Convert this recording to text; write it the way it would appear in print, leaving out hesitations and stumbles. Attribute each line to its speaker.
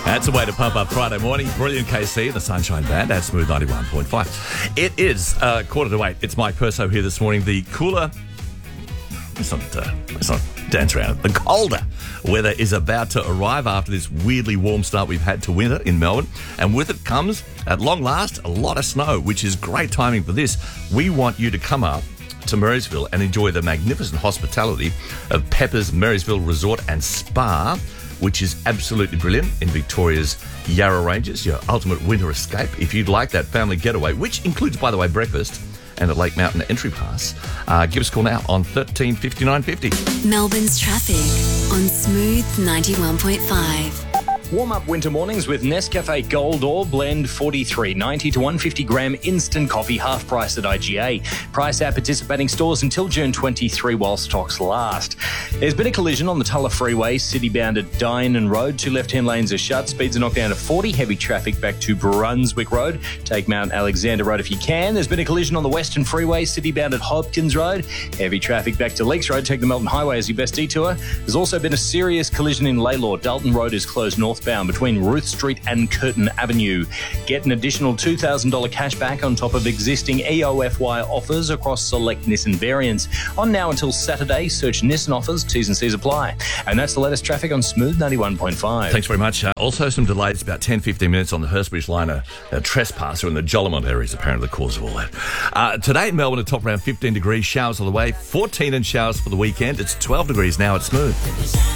Speaker 1: That's a way to pump up Friday morning. Brilliant KC, the Sunshine Band at Smooth 91.5. It is 7:45. It's Mike Perso here this morning. The cooler... Let's not dance around it. The colder weather is about to arrive after this weirdly warm start we've had to winter in Melbourne. And with it comes, at long last, a lot of snow, which is great timing for this. We want you to come up to Marysville and enjoy the magnificent hospitality of Pepper's Marysville Resort and Spa, which is absolutely brilliant in Victoria's Yarra Ranges, your ultimate winter escape. If you'd like that family getaway, which includes, by the way, breakfast and a Lake Mountain entry pass, give us a call now on 13 59 50.
Speaker 2: Melbourne's traffic on Smooth 91.5.
Speaker 3: Warm up winter mornings with Nescafe Gold or Blend 43.90 to 150 gram instant coffee, half price at IGA. Price at participating stores until June 23 while stocks last. There's been a collision on the Tulla Freeway, city bound at Dynon Road. Two left-hand lanes are shut. Speeds are knocked down to 40. Heavy traffic back to Brunswick Road. Take Mount Alexander Road if you can. There's been a collision on the Western Freeway, city bound at Hopkins Road. Heavy traffic back to Leaks Road. Take the Melton Highway as your best detour. There's also been a serious collision in Laylaw. Dalton Road is closed northbound between Ruth Street and Curtin Avenue. Get an additional $2,000 cash back on top of existing EOFY offers across select Nissan variants. On now until Saturday, search Nissan offers, T's and C's apply. And that's the latest traffic on Smooth 91.5.
Speaker 1: Thanks very much. Also some delays, about 10-15 minutes on the Hurstbridge line. A trespasser in the Jolimont area is apparently the cause of all that. Today in Melbourne, a top around 15 degrees, showers on the way, 14 and showers for the weekend. It's 12 degrees now at Smooth.